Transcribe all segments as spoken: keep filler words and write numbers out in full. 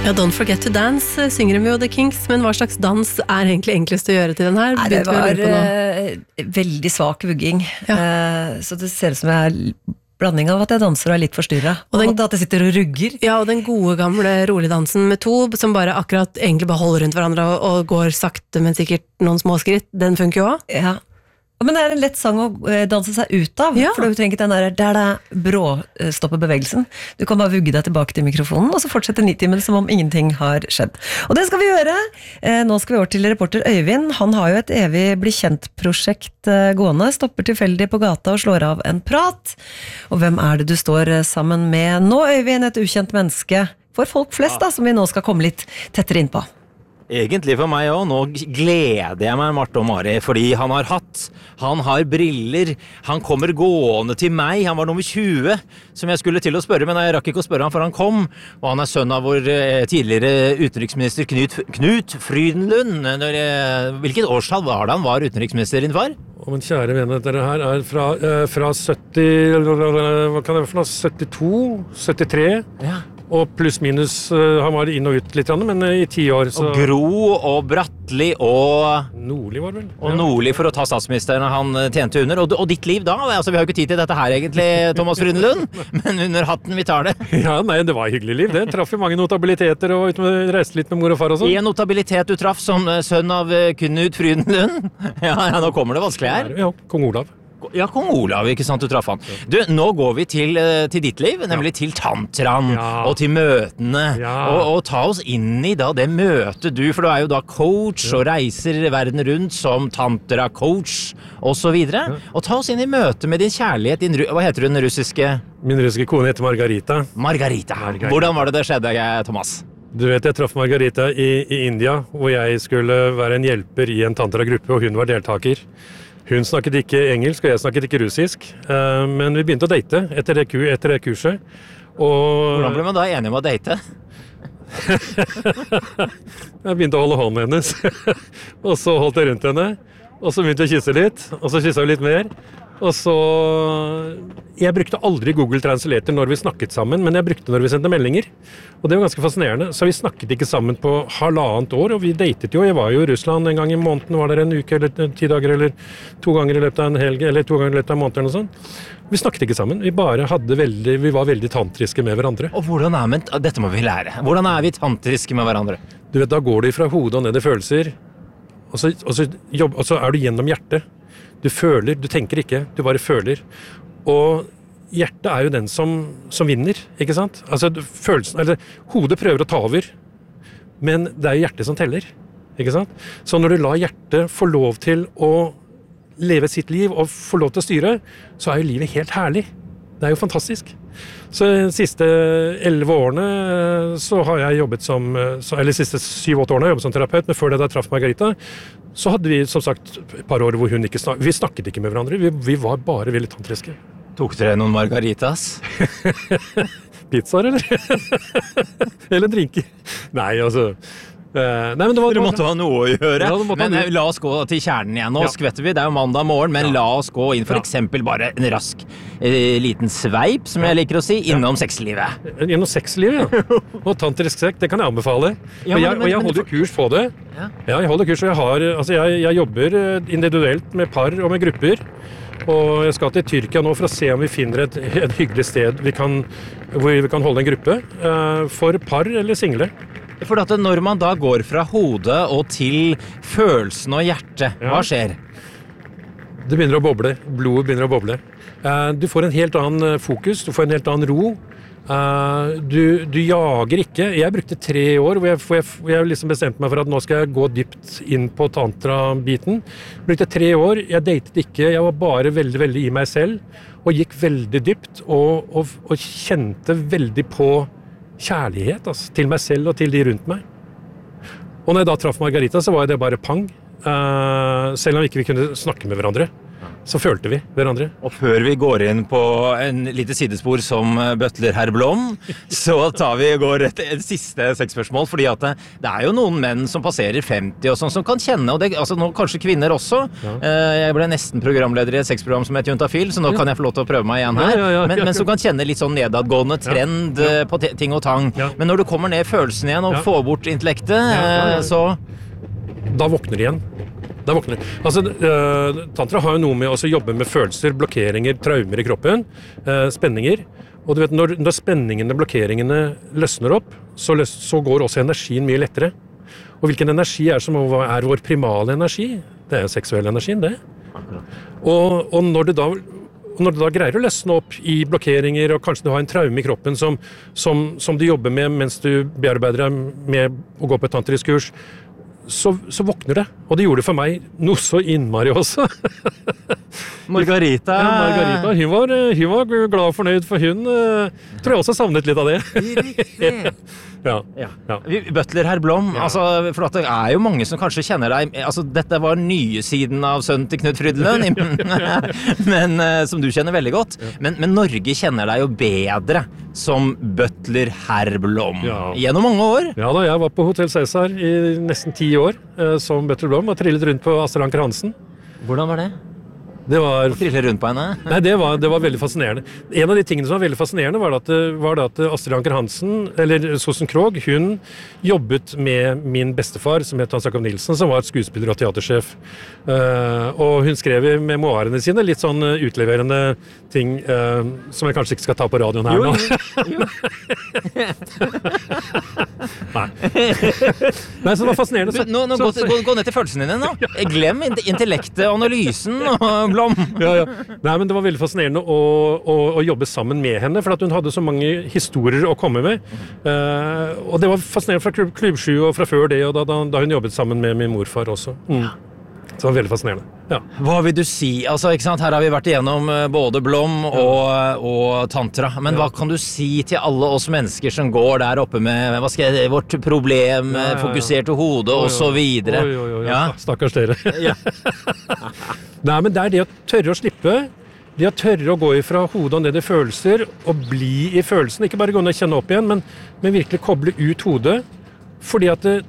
Ja, Don't Forget to Dance synger de jo The Kinks, men hva slags dans er egentlig enklest å gjøre til den her? Nei, det var uh, veldig svak vugging, ja. uh, så det ser ut som jeg er blanding av at jeg danser og er litt forstyrret, og, den, og at jeg sitter og rugger. Ja, og den gode gamle rolig dansen med to, som bare akkurat egentlig bare holder rundt hverandre og, og går sakte, men sikkert noen små skritt, den funker jo også. Ja. Men det er en lett sang å danse seg ut av, ja. For du trenger ikke den der, der det bråstopper bevegelsen. Du kan bare vugge deg tilbake til mikrofonen, og så fortsette nitimen som om ingenting har skjedd. Og det skal vi gjøre. Nå skal vi over til reporter Øyvind. Han har jo et evig bli kjent-prosjekt gående, stopper tilfeldig på gata og slår av en prat. Og hvem er det du står sammen med nå, Øyvind? Et ukjent menneske for folk flest, da, som vi nå skal komme litt tettere inn på. Egentlig for meg også, nå gleder jeg meg Marte og Mari, fordi han har hatt, han har briller, han kommer gående til meg, han var nummer tjue, som jeg skulle til å spørre, men jeg rakk ikke å spørre han for han kom, og han er sønn av vår tidligere utenriksminister Knut, Knut Frydenlund. Når, hvilket årstall var det han var utenriksminister din far? Å, men kjære venner, dere her er fra, uh, fra sytti, hva kan det være for noe, syttito, syttitre, ja. Og pluss minus, uh, han var inn og ut litt, men uh, i ti år. Så... Og Gro og Bratteli og... Nordli var det vel. Og ja. Nordli for å ta statsministeren han tjente under. Og, og ditt liv da? Altså, vi har jo ikke tid til dette her egentlig, Thomas Frydenlund, men under hatten vi tar det. Ja, nei, det var hyggelig liv. Det traff jo mange notabiliteter og reiste litt med mor og far og sånn. En notabilitet du traff som sønn av Knut Frydenlund. Ja, ja, nå kommer det vanskelig her. Ja, kong Olav. Ja, kong Olav, ikke sant, du traff han. Du, nå går vi til, til ditt liv, nemlig ja. Til tantraen ja. Og til møtene. Ja. Og, og ta oss inn i da det møtet du, for du er jo da coach ja. Og reiser verden rundt som tantra-coach og så videre. Ja. Og ta oss inn i møtet med din kjærlighet, din, hva heter du den russiske? Min russiske kone heter Margarita. Margarita. Margarita. Hvordan var det det skjedde, Thomas? Du vet, jeg traff Margarita i, i India, hvor jeg skulle være en hjelper i en tantra-gruppe, og hun var deltaker. Hun snakket ikke engelsk, og jeg snakket ikke russisk, men vi begynte å date etter det, etter det kurset. Og... Hvordan ble man da enig om å date? Jeg begynte å holde hånden hennes, og så holdt jeg rundt henne, og så begynte jeg å kysse litt, og så kysset vi litt mer. Og så... Jeg brukte aldri Google Translator når vi snakket sammen, men jeg brukte når vi sendte meldinger. Og det var ganske fascinerende. Så vi snakket ikke sammen på halvannet år, og vi datet jo. Jeg var jo i Russland en gang i måneden, var der en uke eller ti dager, eller to ganger i løpet av en helg, eller to ganger i løpet av en måned eller noe sånt. Vi snakket ikke sammen. Vi bare hadde veldig, vi var veldig tantriske med hverandre. Og hvordan er, men dette må vi lære. Hvordan er vi tantriske med hverandre? Du vet, da går det fra hodet og ned i følelser, og så, og så, jobb, og så er du gjennom hjertet. Du føler, du tenker ikke, du bare føler. Og hjertet er jo den som, som vinner, ikke sant? Altså, følelsen, eller hodet prøver å ta over, men det er jo hjertet som teller, ikke sant? Så når du lar hjertet få lov til å leve sitt liv og få lov til å styre, så er jo livet helt herlig. Det er jo fantastisk. Så de siste elleve årene så har jeg jobbet som, eller de siste syv-åtte årene har jeg jobbet som terapeut, men før det da jeg traff Margarita, så hadde vi som sagt et par år hvor hun ikke snakket, vi snakket ikke med hverandre, vi, vi var bare veldig tantriske. Tok dere noen margaritas? Pizzaer, eller? Eller drinker? Nei, altså... Uh, nei, men det var, Dere måtte ha noe å gjøre, ja, men ha... la oss gå til kjernen igjen. Nå ja. Skvetter vi, det er jo mandag morgen, men ja. La oss gå inn for ja. Eksempel bare en rask eh, liten sveip, som ja. Jeg liker å si, innom ja. Sexlivet. Innom sexlivet, ja. Og tantrisk sex, det kan jeg anbefale. Ja, og jeg, men, og jeg holder men, kurs på det. Ja. Ja, jeg holder kurs, og jeg har, altså jeg, jeg jobber individuelt med par og med grupper. Og jeg skal til Tyrkia nå for å se om vi finner et, et hyggelig sted vi kan, hvor vi kan holde en gruppe uh, for par eller single. For at når man da går fra hodet og til følelsen og hjertet, ja. Hva skjer? Det begynner å boble, blodet begynner å boble. Uh, du får en helt annen fokus, du får en helt annen ro. Uh, du, du jager ikke. Jeg brukte tre år hvor jeg, hvor jeg, hvor jeg liksom bestemte meg for at nå skal jeg gå dypt inn på tantra-biten. Jeg brukte tre år, jeg datet ikke, jeg var bare veldig, veldig i meg selv, og gikk veldig dypt, og, og, og kjente veldig på kjærlighet, altså, til meg selv og til de rundt meg. Og når jeg da traff Margarita, så var det bare pang. Uh, selv om ikke vi kunne snakke med hverandre. så følte vi hverandre. Og før vi går inn på en lite sidespor som butler herr Blom, så tar vi går rett et siste sexspørsmål, fordi at det, det er jo noen menn som passerer femti og sånn, som kan kjenne, og det, altså nå kanskje kvinner også. Ja. Jeg ble nesten programleder i et sexprogram som heter Juntafil, så nå ja. kan jeg få lov til å prøve meg igjen her. Ja, ja, ja, men, men som kan kjenne litt sånn nedadgående trend ja. Ja. på ting og tang. Ja. Men når du kommer ned i følelsen igjen og ja. får bort intellektet, ja, ja, ja. så... Da våkner de igjen. Da våkner. Altså, uh, tantra har jo noe med å jobbe med følelser, blokkeringer, traumer i kroppen, uh, spenninger. Og du vet, når, når spenningene, blokkeringene løsner opp, så, løs, så går også energien mye lettere. Og hvilken energi er som er vår primale energi? Det er jo seksuell energien, det. Og, og når, du da, når du da greier å løsne opp i blokkeringer, og kanskje du har en traume i kroppen som, som, som du jobber med mens du bearbeider deg med å gå på et tantrisk kurs, Så, så våkner det. Og det gjorde det for meg noe så innmari også. Margarita. Ja, Margarita, hun var, hun var glad og fornøyd, for hun uh, tror jeg også savnet litt av det. Riktig. ja, ja. ja. Butler herr Blom, ja. altså, for det er jo mange som kanskje kjenner deg, altså dette var nye siden av sønnen til Knut Frydenlund, men uh, som du kjenner veldig godt. Ja. Men, men Norge kjenner deg jo bedre som butler herr Blom. Ja. Gjennom mange år. Ja da, jeg var på Hotel Cæsar i nesten ti år uh, som butler Blom, og trillet rundt på Astrid Anker Hansen. Hvordan var det? Det var, trille rundt på henne? Nei, det var, det var veldig fascinerende. En av de tingene som var veldig fascinerende var at, var at Astrid Anker Hansen, eller Susan Krogh, hun jobbet med min bestefar, som het Hans Jakob Nilsen, som var skuespiller og teatersjef. Uh, og hun skrev i memoarene sine litt sånn utleverende ting uh, som jeg kanskje ikke skal ta på radioen her nå. Jo, jo. Nei. Nei, så det var fascinerende. Så, du, nå, nå så, gå, gå, gå ned til følelsene dine nå. Glem intellektet, analysen og Blom. Ja, ja. Nei, men det var veldig fascinerende å, å, å jobbe sammen med henne, for at hun hadde så mange historier å komme med. Uh, og det var fascinerende fra Klubb, Klubb sju og fra før det, og da, da, da hun jobbet sammen med min morfar også. Mm. Så det var veldig fascinerende. Ja. Hva vil du si? Altså, ikke sant? Her har vi vært igjennom både Blom og, og tantra, men ja. hva kan du si til alle oss mennesker som går der oppe med hva skal jeg, vårt problem, ja, ja, ja. fokuserte hode og så videre? Oi, oi, oi, ja. Stakkars dere. Ja. Nei, men det er det å tørre å slippe, det å tørre å gå ifra hodet og ned i følelser, og bli i følelsen, ikke bare gå ned og kjenne opp igjen, men, men virkelig koble ut hodet, fordi at det,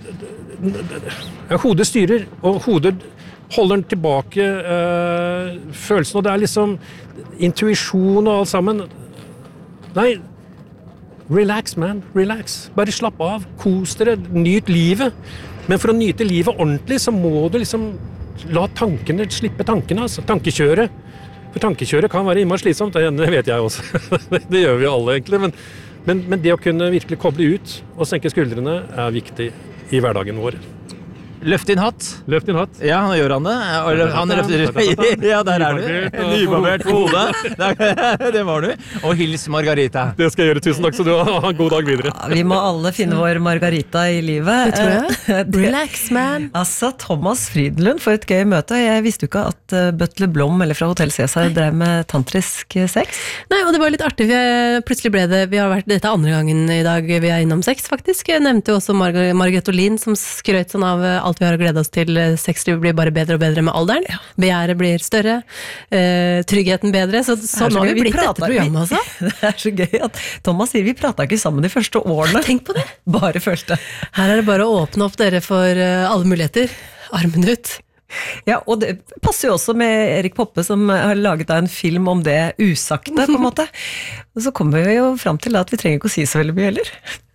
ja, hodet styrer, og hodet holder den tilbake øh, følelsen, og det er liksom intuisjon og alt sammen. Nei, relax man, relax. Bare slapp av, kos dere, nyt livet. Men for å nyte livet ordentlig, så må du liksom la tankene, slippe tankene, altså, tankekjøret. For tankekjøret kan være innmari slitsomt, det vet jeg også. Det gjør vi alle egentlig, men, men, men det å kunne virkelig koble ut og senke skuldrene er viktig i hverdagen vår. Løft din hatt. Løft din hatt. Ja, nå gjør han det. Han løfter. Ja, der er du. Nybarbert hode. Det var du. Og hils Margarita. Det skal jeg gjøre. Tusen takk, så du har en god dag videre. Ja, vi må alle finne vår Margarita i livet. Det tror jeg. Relax, man. Altså, Thomas Frydenlund, for et gøy møte. Jeg visste jo ikke at Butler Blom eller fra Hotel Cæsar drev med tantrisk sex. Nei, og det var litt artig. Vi plutselig ble det, vi har vært dette andre gangen i dag vi er innom sex, faktisk. Jeg nevnte jo også Mar- Margrethe Olin, som skrøt sånn av alt vi har å glede oss til. Sexliv blir bare bedre og bedre med alderen. Ja. Begjæret blir større. Uh, tryggheten bedre. Så, så nå har vi blitt dette programmet også. Det er så gøy at Thomas sier vi pratet ikke sammen de første årene. Tenk på det. Bare følte. Her er det bare å åpne opp dere for uh, alle muligheter. Armen ut. Ja, og det passer jo også med Erik Poppe, som har laget en film om det usagte, på en måte. Og så kommer vi jo fram til at vi trenger ikke å si så veldig mye heller.